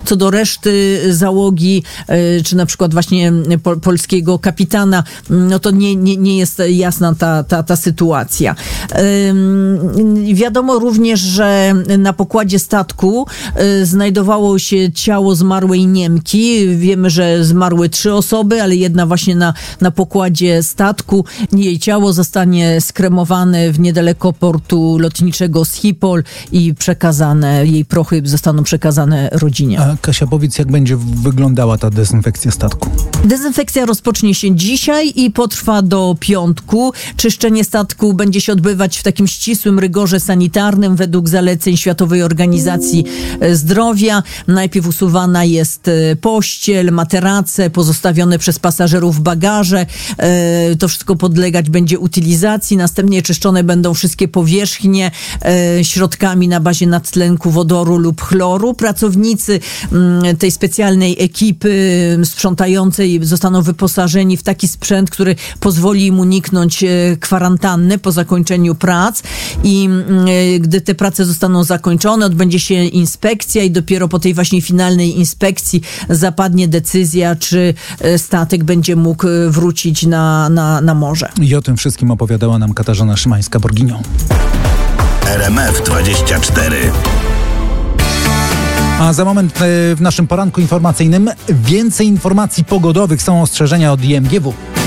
Co do reszty załogi, czy na przykład właśnie polskiego kapitana, no to nie jest jasna ta sytuacja. Wiadomo również, że na pokładzie statku znajdowało się ciało zmarłej Niemki. Wiemy, że zmarły 3 osoby, ale jedna właśnie na pokładzie statku. Jej ciało zostanie skremowane w niedaleko portu lotniczego Schiphol i jej prochy zostaną przekazane rodzinie. A Kasia, powiedz, jak będzie wyglądała ta dezynfekcja statku? Dezynfekcja rozpocznie się dzisiaj i potrwa do piątku. Czyszczenie statku będzie się odbywać w takim ścisłym rygorze sanitarnym według zaleceń Światowej Organizacji Zdrowia. Najpierw usuwana jest pościel, materace, pozostawione przez pasażerów bagaże. To wszystko podlegać będzie utylizacji. Następnie czyszczone będą wszystkie powierzchnie środkami na bazie nadtlenku wodoru lub chloru. Pracownicy tej specjalnej ekipy sprzątającej zostaną wyposażeni w taki sprzęt, który pozwoli im uniknąć kwarantanny po zakończeniu prac i gdy te prace zostaną zakończone, odbędzie się inspekcja i dopiero po tej właśnie finalnej inspekcji zapadnie decyzja, czy statek będzie mógł wrócić na morze. I o tym wszystkim opowiadała nam Katarzyna Szymańska-Borginio. RMF24. A za moment w naszym poranku informacyjnym więcej informacji pogodowych, są ostrzeżenia od IMGW.